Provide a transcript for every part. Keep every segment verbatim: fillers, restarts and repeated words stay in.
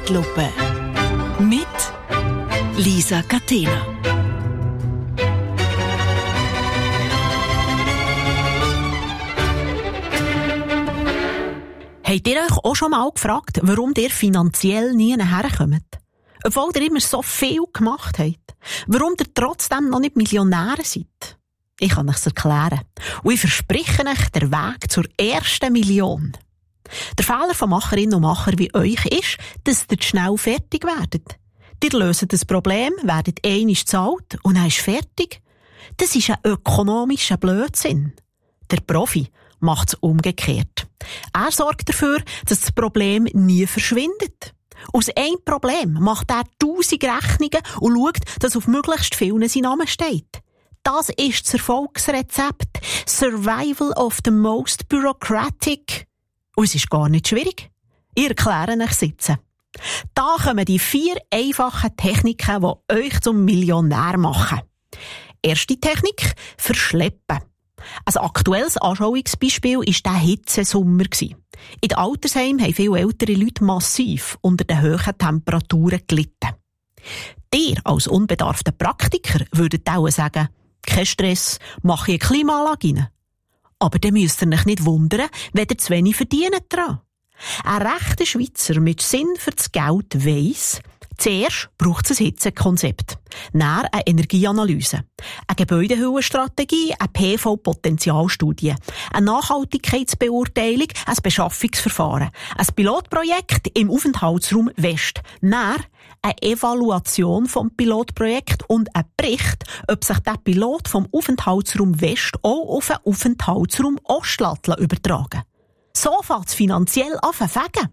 Zeitlupe mit Lisa Catena. Habt ihr euch auch schon mal gefragt, warum ihr finanziell nie herkommt? Obwohl ihr immer so viel gemacht habt. Warum ihr trotzdem noch nicht Millionäre seid? Ich kann euch erklären. Und ich verspreche euch den Weg zur ersten Million. Der Fehler von Macherinnen und Macher wie euch ist, dass ihr schnell fertig werdet. Ihr löst das Problem, werdet einmal zahlt und dann ist fertig. Das ist ein ökonomischer Blödsinn. Der Profi macht es umgekehrt. Er sorgt dafür, dass das Problem nie verschwindet. Aus einem Problem macht er tausend Rechnungen und schaut, dass auf möglichst vielen sein Name steht. Das ist das Erfolgsrezept. Survival of the most bureaucratic. Und es ist gar nicht schwierig. Ich erkläre euch sitzen. Da kommen die vier einfachen Techniken, die euch zum Millionär machen. Erste Technik: Verschleppen. Ein aktuelles Anschauungsbeispiel war der Hitzesommer. In den Altersheimen haben viele ältere Leute massiv unter den hohen Temperaturen gelitten. Ihr als unbedarfter Praktiker würdet auch sagen, kein Stress, mache ich eine Klimaanlage rein. Aber dann müsst ihr euch nicht wundern, wenn ihr zu wenig verdient daran. Ein rechter Schweizer mit Sinn für das Geld weiss, zuerst braucht es ein Hitzekonzept, dann eine Energieanalyse, eine Gebäudehüllenstrategie, eine P V-Potenzialstudie, eine Nachhaltigkeitsbeurteilung, ein Beschaffungsverfahren, ein Pilotprojekt im Aufenthaltsraum West, dann eine Evaluation vom Pilotprojekt und ein Bericht, ob sich der Pilot vom Aufenthaltsraum West auch auf den Aufenthaltsraum Ost übertragen. So fängt es finanziell an zu fegen.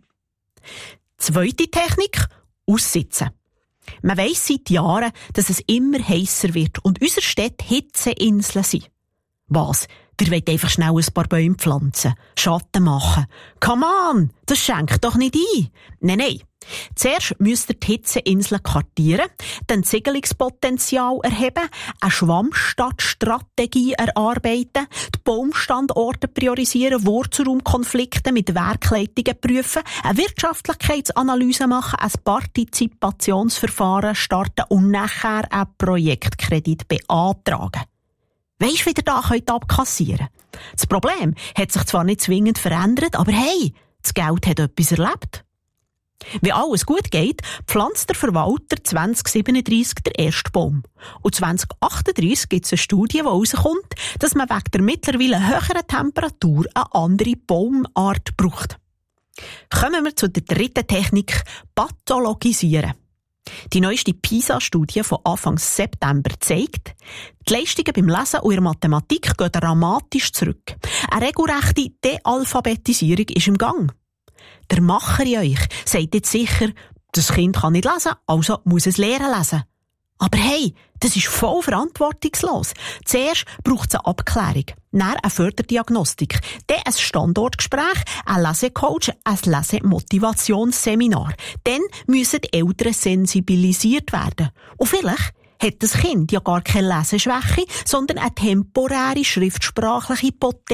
Zweite Technik: Aussitzen. Man weiss seit Jahren, dass es immer heißer wird und unsere Städte Hitzeinseln sind. Was? Ihr wollt einfach schnell ein paar Bäume pflanzen, Schatten machen. Come on, das schenkt doch nicht ein. Nein, nein. Zuerst müsst ihr die Hitzeinseln kartieren, dann das Siegelungspotenzial erheben, eine Schwammstadtstrategie erarbeiten, die Baumstandorte priorisieren, Wurzelraumkonflikte mit Werkleitungen prüfen, eine Wirtschaftlichkeitsanalyse machen, ein Partizipationsverfahren starten und nachher einen Projektkredit beantragen. Weisst, wie ihr da könnt abkassieren? Das Problem hat sich zwar nicht zwingend verändert, aber hey, das Geld hat etwas erlebt. Wenn alles gut geht, pflanzt der Verwalter zwanzig siebenunddreissig den ersten Baum. Und zwanzig achtunddreissig gibt es eine Studie, die herauskommt, dass man wegen der mittlerweile höheren Temperatur eine andere Baumart braucht. Kommen wir zu der dritten Technik: Pathologisieren. Die neueste PISA-Studie von Anfang September zeigt, die Leistungen beim Lesen und in der Mathematik gehen dramatisch zurück. Eine regelrechte Dealphabetisierung ist im Gang. Der Macher in euch sagt jetzt sicher, das Kind kann nicht lesen, also muss es lernen lesen. Aber hey, das ist voll verantwortungslos. Zuerst braucht es eine Abklärung, dann eine Förderdiagnostik, dann ein Standortgespräch, ein Lesecoach, ein Lesemotivationsseminar. Dann müssen die Eltern sensibilisiert werden. Und vielleicht hat das Kind ja gar keine Leseschwäche, sondern eine temporäre schriftsprachliche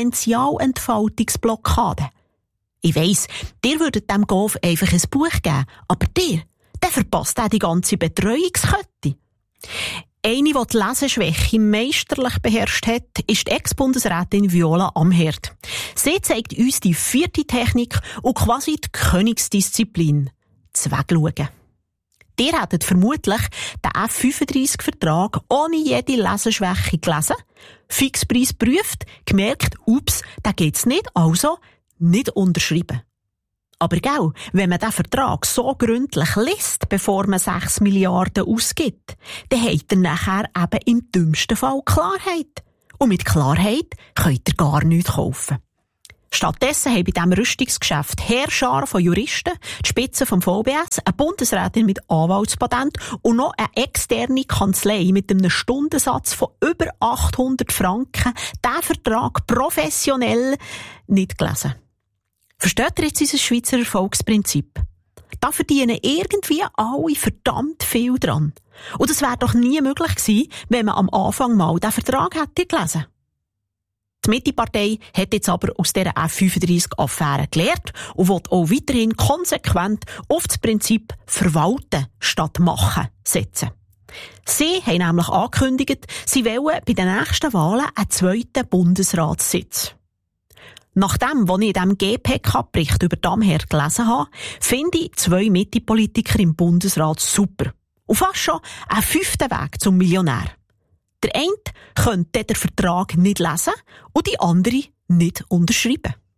Potenzialentfaltungsblockade. Ich weiss, ihr würdet dem Golf einfach ein Buch geben, aber dir, der verpasst auch die ganze Betreuungskette. Eine, die die Leseschwäche meisterlich beherrscht hat, ist die Ex-Bundesrätin Viola Amherd. Sie zeigt uns die vierte Technik und quasi die Königsdisziplin: das Wegschauen. Ihr hättet vermutlich den F fünfunddreissig-Vertrag ohne jede Leseschwäche gelesen, Fixpreis geprüft, gemerkt, ups, da geht's nicht, also nicht unterschreiben. Aber gell, wenn man den Vertrag so gründlich liest, bevor man sechs Milliarden ausgibt, dann habt ihr nachher eben im dümmsten Fall Klarheit. Und mit Klarheit könnt ihr gar nichts kaufen. Stattdessen haben bei diesem Rüstungsgeschäft Heerscharen von Juristen, die Spitze vom V B S, eine Bundesrätin mit Anwaltspatent und noch eine externe Kanzlei mit einem Stundensatz von über achthundert Franken diesen Vertrag professionell nicht gelesen. Versteht ihr jetzt unser Schweizer Erfolgsprinzip? Da verdienen irgendwie alle verdammt viel dran. Und das wäre doch nie möglich gewesen, wenn man am Anfang mal den Vertrag hätte gelesen. Die Mitte-Partei hat jetzt aber aus dieser F fünfunddreissig-Affäre gelernt und will auch weiterhin konsequent auf das Prinzip Verwalten statt Machen setzen. Sie haben nämlich angekündigt, sie wollen bei den nächsten Wahlen einen zweiten Bundesratssitz. Nach dem, was ich in diesem G P K-Bericht über Damher gelesen habe, finde ich zwei Mitte-Politiker im Bundesrat super. Und fast schon einen fünften Weg zum Millionär. Der eine könnte den Vertrag nicht lesen und die andere nicht unterschreiben.